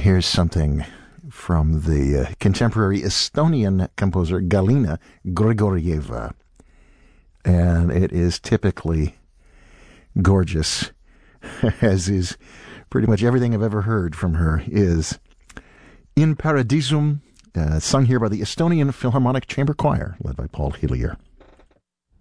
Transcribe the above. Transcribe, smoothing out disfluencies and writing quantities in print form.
Here's something from the contemporary Estonian composer Galina Grigorieva. And it is typically gorgeous, as is pretty much everything I've ever heard from her is. In Paradisum, sung here by the Estonian Philharmonic Chamber Choir, led by Paul Hillier.